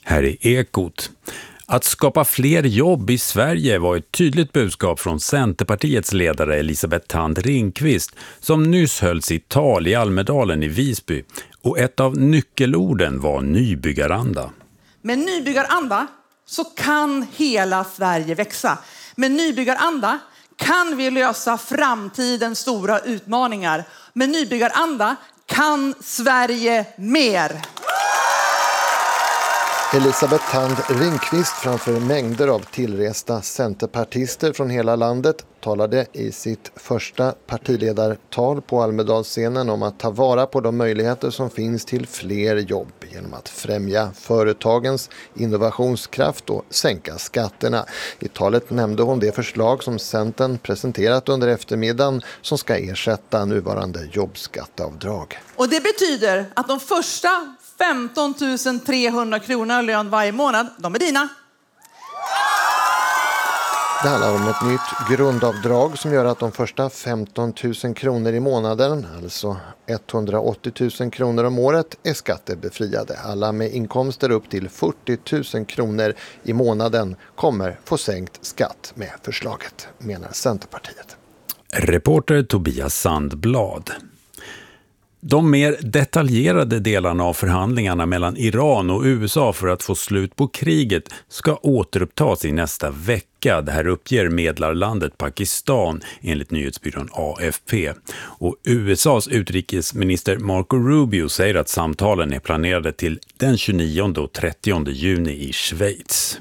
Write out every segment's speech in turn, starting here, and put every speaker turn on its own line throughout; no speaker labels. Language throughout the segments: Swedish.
Här är Ekot. Att skapa fler jobb i Sverige var ett tydligt budskap från Centerpartiets ledare Elisabeth Thand Ringqvist som nyss höll sitt tal i Almedalen i Visby. Och ett av nyckelorden var nybyggaranda.
Med nybyggaranda så kan hela Sverige växa. Med nybyggaranda kan vi lösa framtidens stora utmaningar. Med nybyggaranda kan Sverige mer.
Elisabeth Thand Ringqvist framför mängder av tillresta centerpartister från hela landet talade i sitt första partiledartal på Almedalsscenen om att ta vara på de möjligheter som finns till fler jobb genom att främja företagens innovationskraft och sänka skatterna. I talet nämnde hon det förslag som Centern presenterat under eftermiddagen som ska ersätta nuvarande jobbskatteavdrag.
Och det betyder att de första 15 300 kronor lön varje månad, de är dina.
Det handlar om ett nytt grundavdrag som gör att de första 15 000 kronor i månaden, alltså 180 000 kronor om året, är skattebefriade. Alla med inkomster upp till 40 000 kronor i månaden kommer få sänkt skatt med förslaget, menar Centerpartiet.
Reporter Tobias Sandblad. De mer detaljerade delarna av förhandlingarna mellan Iran och USA för att få slut på kriget ska återupptas i nästa vecka. Det här uppger medlarlandet Pakistan enligt nyhetsbyrån AFP. Och USAs utrikesminister Marco Rubio säger att samtalen är planerade till den 29 och 30 juni i Schweiz.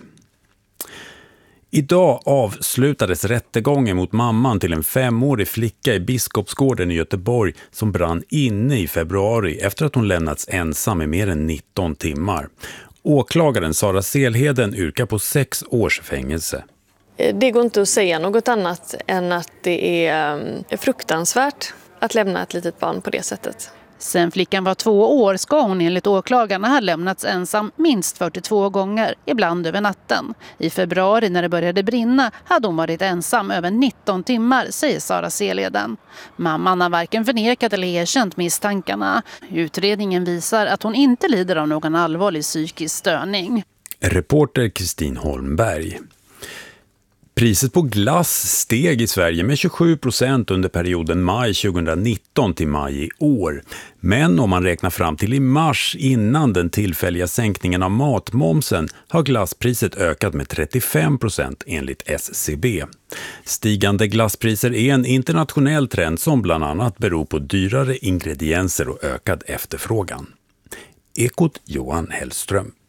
Idag avslutades rättegången mot mamman till en 5-årig flicka i Biskopsgården i Göteborg som brann inne i februari efter att hon lämnats ensam i mer än 19 timmar. Åklagaren Sara Selheden yrkar på 6 års fängelse.
Det går inte att säga något annat än att det är fruktansvärt att lämna ett litet barn på det sättet.
Sen flickan var 2 år ska hon enligt åklagarna ha lämnats ensam minst 42 gånger, ibland över natten. I februari när det började brinna hade hon varit ensam över 19 timmar, säger Sara Selheden. Mamman har varken förnekat eller erkänt misstankarna. Utredningen visar att hon inte lider av någon allvarlig psykisk störning.
Reporter Kristin Holmberg. Priset på glass steg i Sverige med 27% under perioden maj 2019 till maj i år. Men om man räknar fram till i mars innan den tillfälliga sänkningen av matmomsen har glasspriset ökat med 35% enligt SCB. Stigande glasspriser är en internationell trend som bland annat beror på dyrare ingredienser och ökad efterfrågan. Ekot Johan Hellström.